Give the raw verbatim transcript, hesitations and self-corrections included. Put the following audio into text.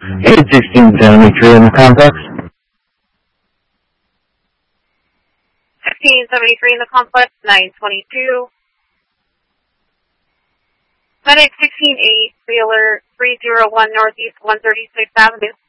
eight sixteen seventy-three in the complex. sixteen seventy-three in the complex, nine twenty-two. Medic sixteen eight, Wheeler three oh one Northeast one thirty-sixth Avenue.